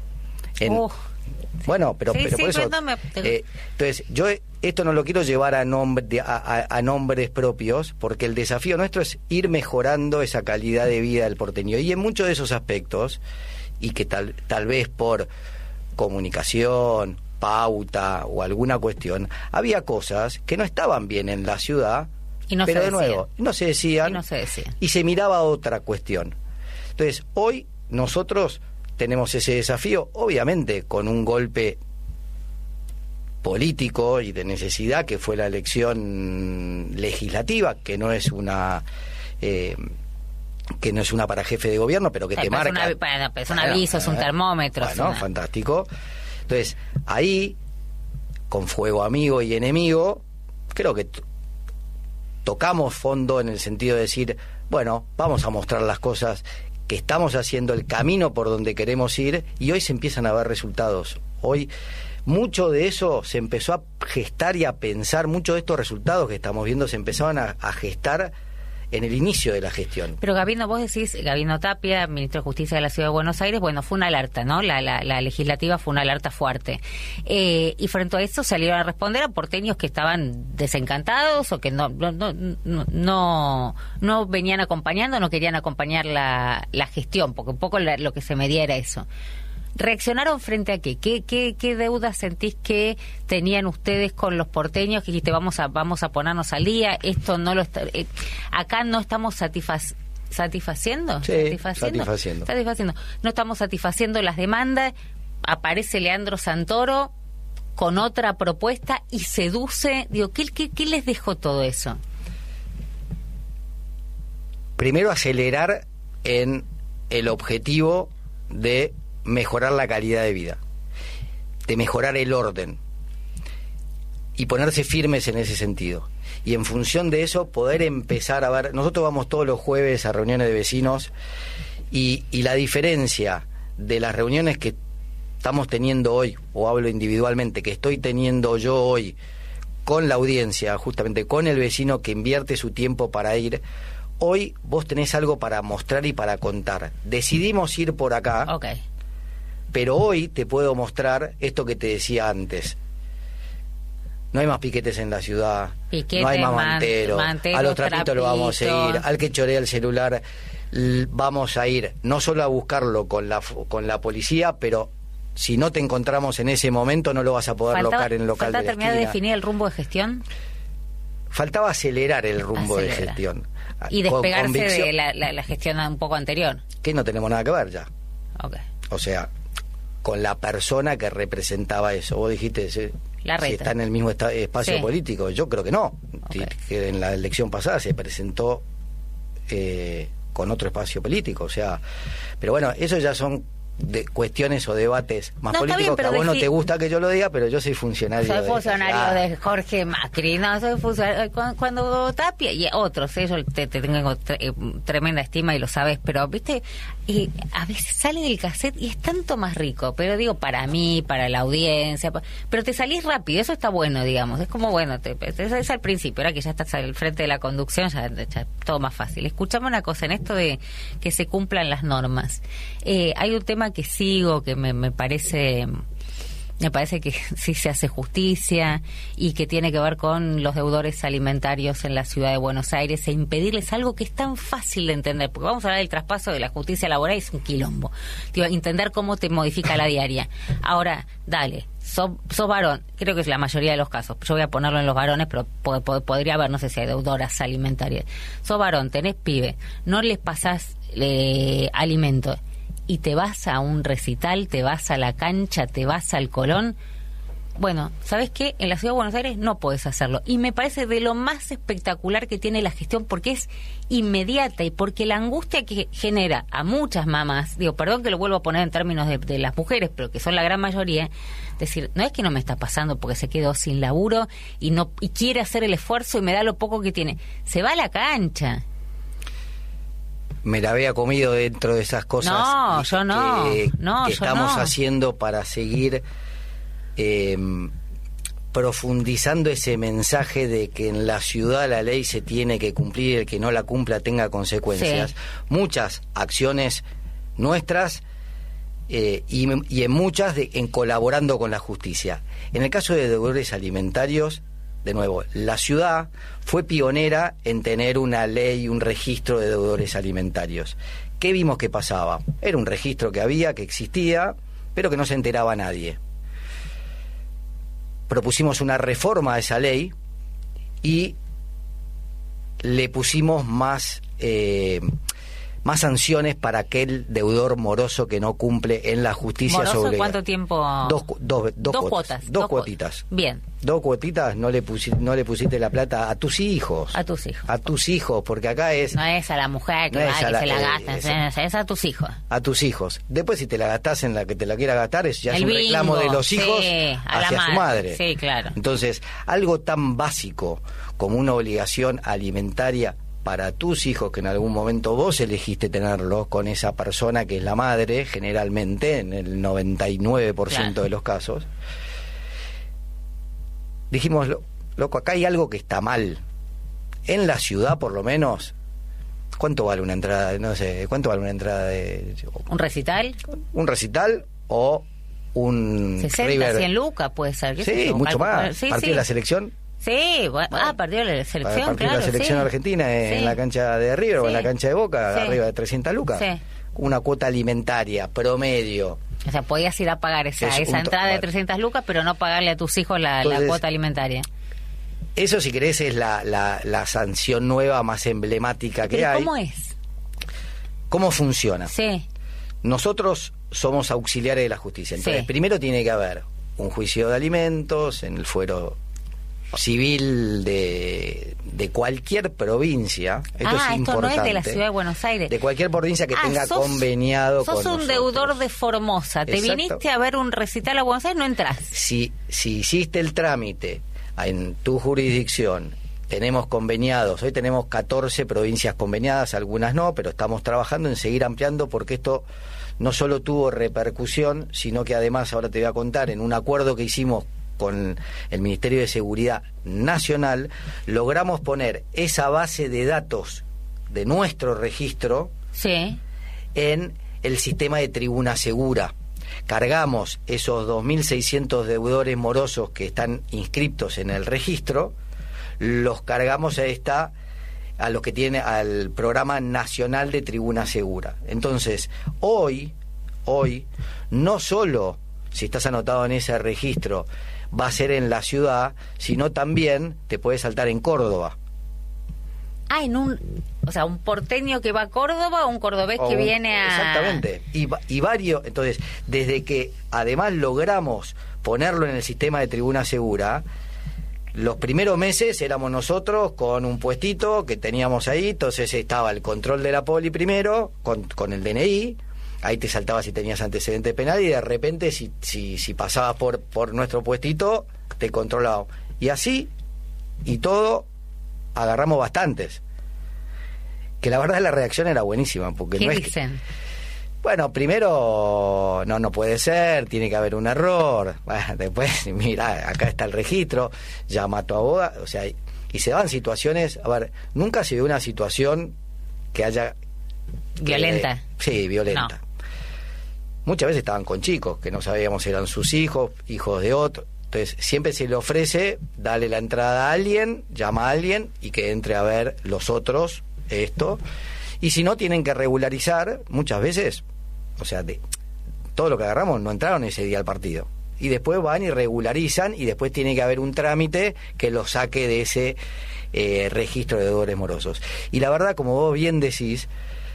Bueno, pero por eso... entonces, yo esto no lo quiero llevar a nombres propios, porque el desafío nuestro es ir mejorando esa calidad de vida del porteño. Y en muchos de esos aspectos, y que tal vez por comunicación, pauta o alguna cuestión, había cosas que no estaban bien en la ciudad, pero de nuevo, no se decían y se miraba otra cuestión. Entonces, hoy nosotros tenemos ese desafío, obviamente con un golpe político y de necesidad, que fue la elección legislativa, que no es una para jefe de gobierno, pero que te marca. Es un aviso, es un termómetro. Bueno, fantástico. Entonces, ahí, con fuego amigo y enemigo, creo que tocamos fondo en el sentido de decir, bueno, vamos a mostrar las cosas, que estamos haciendo el camino por donde queremos ir, y hoy se empiezan a ver resultados. Hoy mucho de eso se empezó a gestar y a pensar, muchos de estos resultados que estamos viendo se empezaban a gestar en el inicio de la gestión. Pero Gabino, vos decís, Gabino Tapia, ministro de Justicia de la Ciudad de Buenos Aires, bueno, fue una alerta, ¿no? La legislativa fue una alerta fuerte. Y frente a eso salieron a responder a porteños que estaban desencantados o que no venían acompañando, no querían acompañar la gestión, porque un poco lo que se medía era eso. ¿Reaccionaron frente a qué? ¿Qué deudas sentís que tenían ustedes con los porteños? Que dijiste, vamos a ponernos al día, esto no lo está, acá no estamos satisfaciendo. Sí, satisfaciendo. No estamos satisfaciendo las demandas. Aparece Leandro Santoro con otra propuesta y seduce. Digo, ¿qué les dejó todo eso? Primero, acelerar en el objetivo de mejorar la calidad de vida, de mejorar el orden y ponerse firmes en ese sentido, y en función de eso poder empezar a ver. Nosotros vamos todos los jueves a reuniones de vecinos, y la diferencia de las reuniones que estamos teniendo hoy, o hablo individualmente, que estoy teniendo yo hoy con la audiencia, justamente con el vecino que invierte su tiempo para ir. Hoy vos tenés algo para mostrar y para contar. Decidimos ir por acá, pero hoy te puedo mostrar esto que te decía antes. No hay más piquetes en la ciudad, no hay más manteros, a los trapitos lo vamos a ir, al que chorea el celular vamos a ir, no solo a buscarlo con la policía, pero si no te encontramos en ese momento no lo vas a poder locar en el local de la esquina. ¿Faltaba terminar de definir el rumbo de gestión? Faltaba acelerar el rumbo de gestión. Y despegarse de la gestión un poco anterior. Que no tenemos nada que ver ya. O sea, con la persona que representaba eso. Vos dijiste si está en el mismo espacio político. Yo creo que no. Que en la elección pasada se presentó con otro espacio político. O sea, pero bueno, eso ya son de cuestiones o debates más políticos, que a vos no te gusta que yo lo diga, pero yo soy funcionario. Soy funcionario de Jorge Macri, no soy funcionario. Cuando Tapia y otros, yo te tengo tremenda estima y lo sabes, pero viste, a veces sale del cassette y es tanto más rico, pero digo, para mí, para la audiencia, pero te salís rápido, eso está bueno, digamos, es como bueno, es al principio, ahora que ya estás al frente de la conducción, ya todo más fácil. Escuchame una cosa, en esto de que se cumplan las normas, hay un tema que sigo, que me parece Me parece que sí se hace justicia y que tiene que ver con los deudores alimentarios en la ciudad de Buenos Aires e impedirles algo que es tan fácil de entender, porque vamos a hablar del traspaso de la justicia laboral, es un quilombo. Digo, entender cómo te modifica la diaria. Ahora, dale, sos varón, creo que es la mayoría de los casos, yo voy a ponerlo en los varones, pero podría haber, no sé si hay deudoras alimentarias. Sos varón, tenés pibe, no les pasás alimento y te vas a un recital, te vas a la cancha, te vas al Colón. Bueno, ¿sabes qué? En la Ciudad de Buenos Aires no podés hacerlo. Y me parece de lo más espectacular que tiene la gestión, porque es inmediata y porque la angustia que genera a muchas mamás, digo, perdón que lo vuelvo a poner en términos de las mujeres, pero que son la gran mayoría, decir, no es que no me está pasando porque se quedó sin laburo y quiere hacer el esfuerzo y me da lo poco que tiene. Se va a la cancha. Me la había comido dentro de esas cosas que estamos haciendo para seguir profundizando ese mensaje de que en la ciudad la ley se tiene que cumplir, el que no la cumpla tenga consecuencias. Sí. Muchas acciones nuestras y en muchas en colaborando con la justicia. En el caso de deudores alimentarios, de nuevo, la ciudad fue pionera en tener una ley, un registro de deudores alimentarios. ¿Qué vimos que pasaba? Era un registro que existía, pero que no se enteraba nadie. Propusimos una reforma a esa ley y le pusimos más sanciones para aquel deudor moroso que no cumple en la justicia. ¿Moroso cuánto tiempo? Dos cuotas. Dos cuotitas. Bien. 2 cuotitas, no le pusiste la plata a tus hijos. A tus hijos. A tus hijos, porque acá es... No es a la mujer que se la gasta, es a tus hijos. A tus hijos. Después, si te la gastás en la que te la quiera gastar, ya es un reclamo de los hijos hacia su madre. Sí, claro. Entonces, algo tan básico como una obligación alimentaria para tus hijos, que en algún momento vos elegiste tenerlos con esa persona que es la madre, generalmente, en el 99% de los casos... Dijimos, loco, acá hay algo que está mal. En la ciudad, por lo menos, ¿cuánto vale una entrada? No sé, ¿cuánto vale una entrada de... ¿Un recital? Un recital o un 60, River. 100 lucas puede ser. Sí, mucho más. Sí, ¿partido de la selección? Sí, partido de la selección, partido de la selección argentina en la cancha de River o en la cancha de Boca, arriba de 300 lucas. Sí. Una cuota alimentaria, promedio. O sea, podías ir a pagar esa entrada de 300 lucas, pero no pagarle a tus hijos la cuota alimentaria. Eso, si querés, es la sanción nueva más emblemática que hay. ¿Cómo es? ¿Cómo funciona? Sí. Nosotros somos auxiliares de la justicia. Entonces, primero tiene que haber un juicio de alimentos en el fuero civil de cualquier provincia. Esto es importante. Esto no es de la ciudad de Buenos Aires. De cualquier provincia que tenga conveniado con nosotros. Sos un deudor de Formosa. Te viniste a ver un recital a Buenos Aires, no entras. Si hiciste el trámite en tu jurisdicción, tenemos conveniados. Hoy tenemos 14 provincias conveniadas, algunas no, pero estamos trabajando en seguir ampliando, porque esto no solo tuvo repercusión, sino que además, ahora te voy a contar, en un acuerdo que hicimos con el Ministerio de Seguridad Nacional, logramos poner esa base de datos de nuestro registro en el sistema de Tribuna Segura. Cargamos esos 2.600 deudores morosos que están inscriptos en el registro, los cargamos a los que tiene al Programa Nacional de Tribuna Segura. Entonces, hoy, no solo si estás anotado en ese registro va a ser en la ciudad, sino también te puede saltar en Córdoba. O sea, un porteño que va a Córdoba o un cordobés que viene a... Exactamente, y varios. Entonces, desde que además logramos ponerlo en el sistema de Tribuna Segura, los primeros meses éramos nosotros con un puestito que teníamos ahí, entonces estaba el control de la poli primero, con el DNI, ahí te saltaba si tenías antecedente penal, y de repente si pasabas por nuestro puestito, te controlaba. Y así, y todo, agarramos bastantes. Que la verdad la reacción era buenísima, porque ¿qué dicen? Bueno, primero, no puede ser, tiene que haber un error. Bueno, después, mira, acá está el registro, llama a tu abogado, o sea, y se dan situaciones, a ver, nunca se ve una situación que haya... ¿Violenta? Sí, violenta. muchas veces estaban con chicos, que no sabíamos si eran sus hijos, hijos de otros. Entonces, siempre se le ofrece, dale la entrada a alguien, llama a alguien y que entre a ver los otros esto. Y si no, tienen que regularizar, muchas veces, o sea, todo lo que agarramos no entraron ese día al partido. Y después van y regularizan y después tiene que haber un trámite que los saque de ese registro de deudores morosos. Y la verdad, como vos bien decís,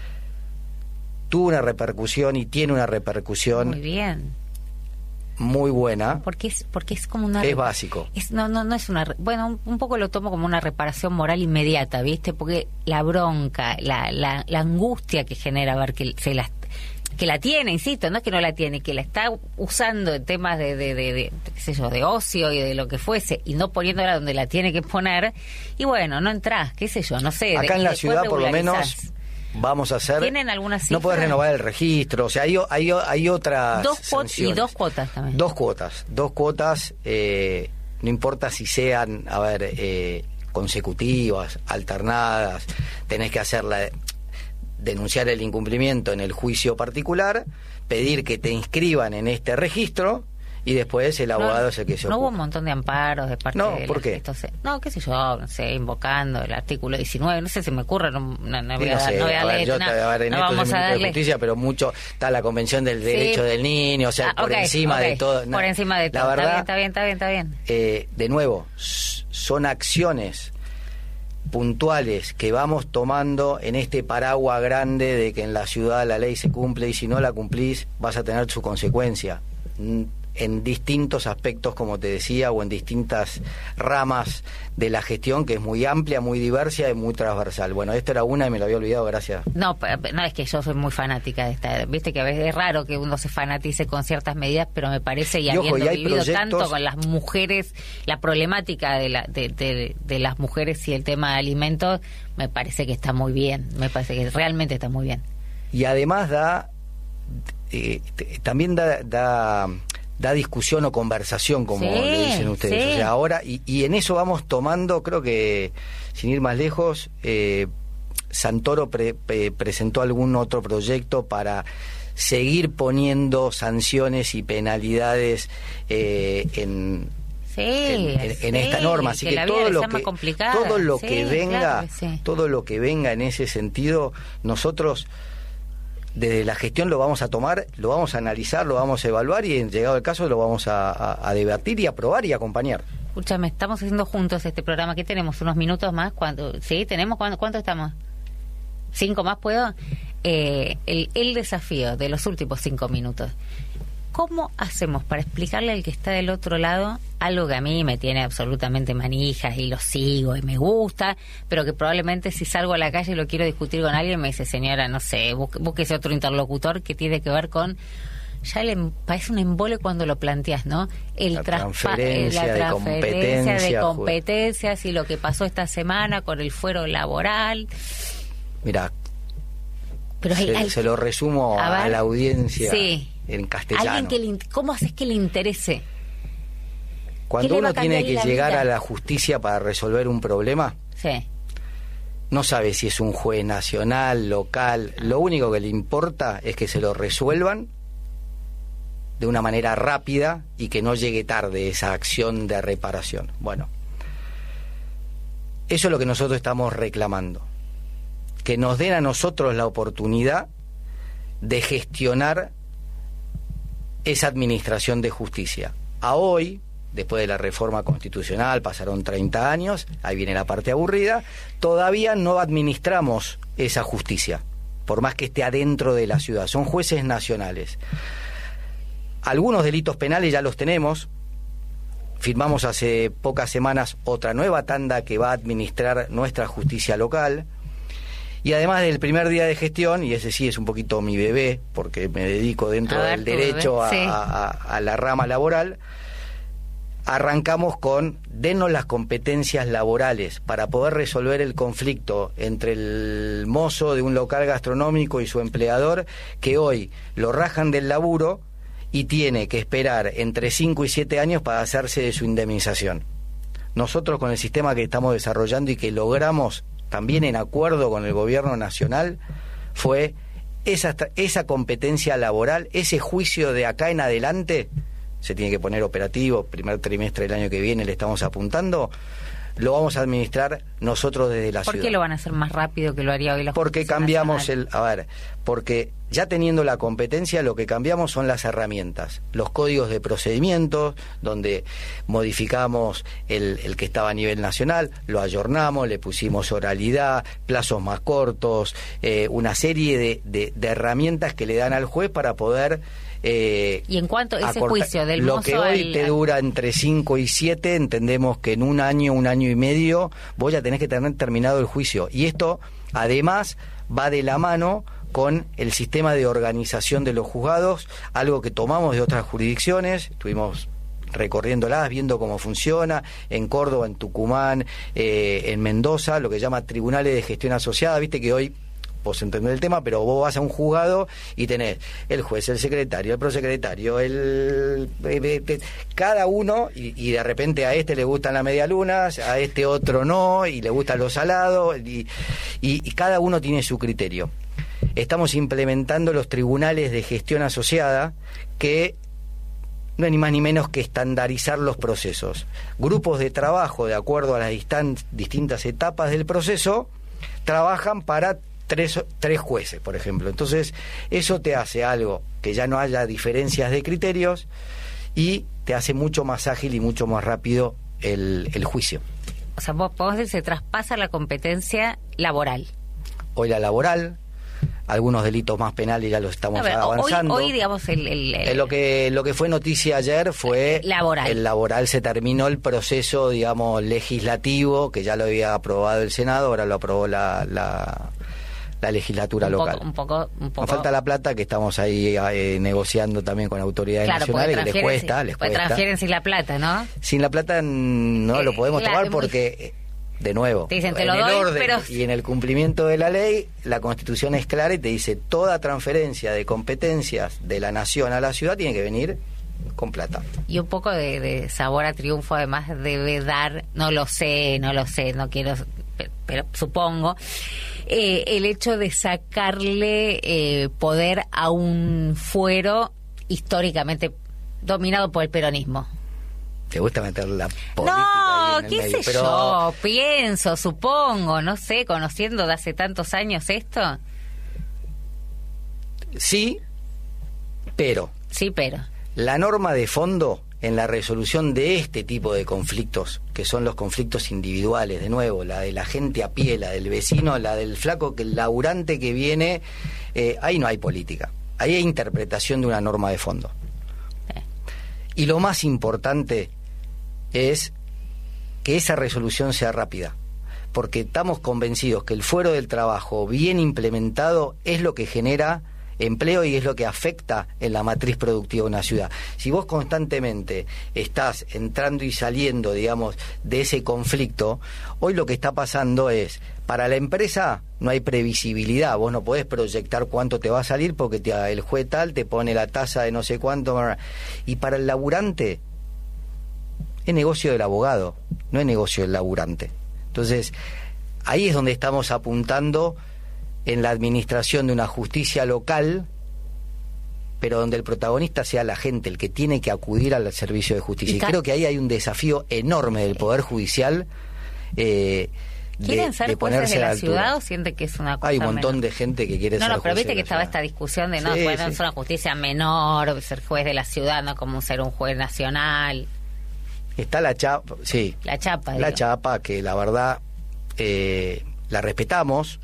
tuvo una repercusión y tiene una repercusión muy bien, muy buena, porque es como una, es básico, no es una, bueno, un poco lo tomo como una reparación moral inmediata, ¿viste? Porque la bronca, la angustia que genera ver que la tiene, insisto, no es que no la tiene, que la está usando en temas de qué sé yo, de ocio y de lo que fuese, y no poniéndola donde la tiene que poner, y bueno, no entrás, qué sé yo, no sé. Acá en la ciudad, por lo menos, vamos a hacer... ¿Tienen alguna cifra? No podés renovar el registro, o sea, hay otras y 2 cuotas también. 2 cuotas, no importa si sean, consecutivas, alternadas, tenés que hacerla... denunciar el incumplimiento en el juicio particular, pedir que te inscriban en este registro y después el abogado es el que se ocupa. ¿No hubo un montón de amparos de parte de ¿por qué? No, qué sé yo, no sé, invocando el artículo 19, no sé, se me ocurre, no voy a leer, en esto vamos es a de darle justicia, pero mucho está la Convención del Derecho del Niño, o sea, por encima de todo. Por encima de todo, la verdad, está bien. De nuevo, son acciones puntuales que vamos tomando en este paraguas grande de que en la ciudad la ley se cumple y si no la cumplís vas a tener su consecuencia en distintos aspectos, como te decía, o en distintas ramas de la gestión, que es muy amplia, muy diversa y muy transversal. Bueno, esto era una y me lo había olvidado, gracias. No, es que yo soy muy fanática de esta, viste que a veces es raro que uno se fanatice con ciertas medidas, pero me parece, y habiendo vivido tanto con las mujeres, la problemática de las mujeres y el tema de alimentos, me parece que está muy bien, me parece que realmente está muy bien. Y además también da discusión o conversación, como le dicen ustedes. O sea, ahora, y en eso vamos tomando, creo que, sin ir más lejos, Santoro presentó algún otro proyecto para seguir poniendo sanciones y penalidades en esta norma. Así que todo lo que venga en ese sentido, nosotros desde la gestión lo vamos a tomar, lo vamos a analizar, lo vamos a evaluar y en llegado el caso lo vamos a debatir y aprobar y acompañar. Escúchame, estamos haciendo juntos este programa. ¿Qué tenemos? ¿Unos minutos más? ¿Sí? ¿Tenemos? ¿Cuánto estamos? ¿5 más puedo? El desafío de los últimos 5 minutos. ¿Cómo hacemos para explicarle al que está del otro lado algo que a mí me tiene absolutamente manijas y lo sigo y me gusta, pero que probablemente si salgo a la calle y lo quiero discutir con alguien me dice, señora, no sé, búsquese otro interlocutor que tiene que ver con... Ya le parece un embole cuando lo planteas, ¿no? La transferencia de competencias y lo que pasó esta semana con el fuero laboral. Mira, pero se lo resumo a la audiencia. Sí. En castellano. ¿Cómo haces que le interese? Cuando uno tiene que llegar a la justicia para resolver un problema, no sabe si es un juez nacional, local. Lo único que le importa es que se lo resuelvan de una manera rápida y que no llegue tarde esa acción de reparación. Bueno, eso es lo que nosotros estamos reclamando. Que nos den a nosotros la oportunidad de gestionar esa administración de justicia. A hoy, después de la reforma constitucional, pasaron 30 años, ahí viene la parte aburrida, todavía no administramos esa justicia, por más que esté adentro de la ciudad. Son jueces nacionales. Algunos delitos penales ya los tenemos. Firmamos hace pocas semanas otra nueva tanda que va a administrar nuestra justicia local. Y además del primer día de gestión, y ese sí es un poquito mi bebé, porque me dedico dentro del derecho a la rama laboral, arrancamos con denos las competencias laborales para poder resolver el conflicto entre el mozo de un local gastronómico y su empleador, que hoy lo rajan del laburo y tiene que esperar entre 5 y 7 años para hacerse de su indemnización. Nosotros, con el sistema que estamos desarrollando y que logramos también en acuerdo con el gobierno nacional, fue esa competencia laboral, ese juicio de acá en adelante, se tiene que poner operativo, primer trimestre del año que viene le estamos apuntando, lo vamos a administrar nosotros desde la ciudad. ¿Por qué lo van a hacer más rápido que lo haría hoy la Porque Justicia cambiamos Nacional? porque ya teniendo la competencia, lo que cambiamos son las herramientas, los códigos de procedimientos, donde modificamos el que estaba a nivel nacional, lo ayornamos, le pusimos oralidad, plazos más cortos, una serie de herramientas que le dan al juez para poder... y en cuanto a ese juicio del lo mozo que hoy te dura entre 5 y 7, entendemos que en un año y medio vos ya tenés que tener terminado el juicio, y esto además va de la mano con el sistema de organización de los juzgados, algo que tomamos de otras jurisdicciones, estuvimos recorriéndolas, viendo cómo funciona, en Córdoba, en Tucumán, en Mendoza, lo que llama tribunales de gestión asociada, viste que hoy vos entendés el tema, pero vos vas a un juzgado y tenés el juez, el secretario, el prosecretario, cada uno, y de repente a este le gustan las medialunas, a este otro no, y le gustan los salados, y cada uno tiene su criterio. Estamos implementando los tribunales de gestión asociada, que no es ni más ni menos que estandarizar los procesos. Grupos de trabajo, de acuerdo a las distintas etapas del proceso, trabajan para tres jueces, por ejemplo. Entonces, eso te hace algo que ya no haya diferencias de criterios y te hace mucho más ágil y mucho más rápido el juicio. O sea, vos se traspasa la competencia laboral. Hoy la laboral, algunos delitos más penales ya los estamos avanzando. Hoy digamos, lo que fue noticia ayer fue laboral. El laboral. Se terminó el proceso, digamos, legislativo, que ya lo había aprobado el Senado, ahora lo aprobó la legislatura local. Un poco. Nos falta la plata, que estamos ahí negociando también con autoridades nacionales, que les cuesta. Transfieren sin la plata, ¿no? Sin la plata no lo podemos tomar porque... De nuevo, te dicen, te lo en el doy, orden pero... y en el cumplimiento de la ley, la Constitución es clara y te dice toda transferencia de competencias de la nación a la ciudad tiene que venir con plata. Y un poco de sabor a triunfo además debe dar, no lo sé, no quiero, pero supongo, el hecho de sacarle poder a un fuero históricamente dominado por el peronismo. ¿Te gusta meter la política? No, qué sé yo, pienso, supongo, no sé, conociendo de hace tantos años esto. Sí, pero la norma de fondo en la resolución de este tipo de conflictos, que son los conflictos individuales, de nuevo, la de la gente a pie, la del vecino, la del flaco, que el laburante que viene, ahí no hay política, ahí hay interpretación de una norma de fondo. Y lo más importante es que esa resolución sea rápida, porque estamos convencidos que el fuero del trabajo bien implementado es lo que genera empleo y es lo que afecta en la matriz productiva de una ciudad. Si vos constantemente estás entrando y saliendo, digamos, de ese conflicto, hoy lo que está pasando es, para la empresa no hay previsibilidad, vos no podés proyectar cuánto te va a salir porque el juez tal te pone la tasa de no sé cuánto, y para el laburante es negocio del abogado, no es negocio del laburante. Entonces, ahí es donde estamos apuntando en la administración de una justicia local, pero donde el protagonista sea la gente, el que tiene que acudir al servicio de justicia. Y creo que ahí hay un desafío enorme del Poder Judicial. ¿Quieren ser jueces de la ciudad o siente que es una cosa? Hay un montón de gente que quiere ser juez. No, pero viste que estaba esta discusión de es una justicia menor, ser juez de la ciudad, no como ser un juez nacional. Está la chapa, sí. La chapa. La chapa, que la verdad la respetamos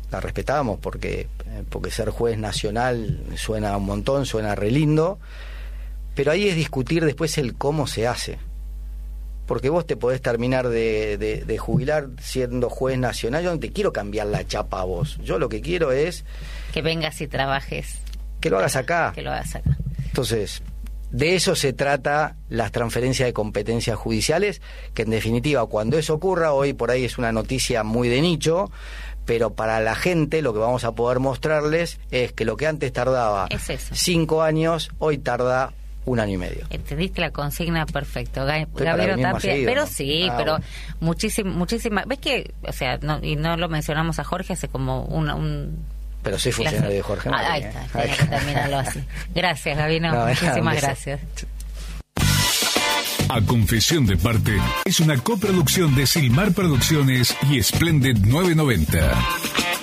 porque ser juez nacional suena un montón, suena re lindo, pero ahí es discutir después el cómo se hace. Porque vos te podés terminar de jubilar siendo juez nacional. Yo no te quiero cambiar la chapa a vos. Yo lo que quiero es... que vengas y trabajes. Que lo hagas acá. Que lo hagas acá. Entonces, de eso se trata las transferencias de competencias judiciales, que en definitiva, cuando eso ocurra, hoy por ahí es una noticia muy de nicho, pero para la gente lo que vamos a poder mostrarles es que lo que antes tardaba 5 años, hoy tarda 1 año y medio. Entendiste la consigna perfecto, Gabriel Tapia. Seguido, pero ¿no? sí, pero muchísima. ¿Ves que, o sea, y no lo mencionamos a Jorge hace como Pero soy funcionario de Jorge Macri. Ahí está, tenía que terminarlo así. Gracias, Gabino. Muchísimas gracias. A Confesión de Parte es una coproducción de Silmar Producciones y Splendid 990.